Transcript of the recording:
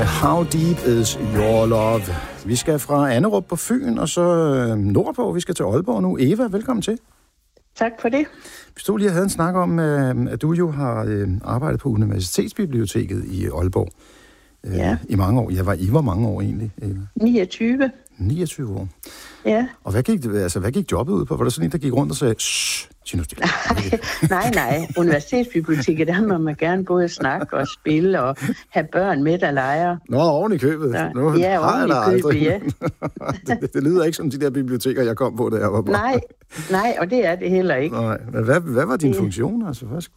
How Deep Is Your Love. Vi skal fra Annerup på Fyn, og så nordpå. Vi skal til Aalborg nu. Eva, velkommen til. Tak for det. Vi stod lige og havde en snak om, at du jo har arbejdet på Universitetsbiblioteket i Aalborg i mange år. I var mange år egentlig, Eva? 29. 29 år? Ja. Og hvad gik jobbet ud på? Var der sådan en, der gik rundt og sagde, sig nu stille? Nej. Universitetsbiblioteket, der må man gerne både snakke og spille og have børn med, der leger. Nå, oven i købet. Nu ja, oven i købet, ja. det lyder ikke som de der biblioteker, jeg kom på, da jeg var barn. Nej, og det er det heller ikke. Nej, men hvad var din funktion? Altså,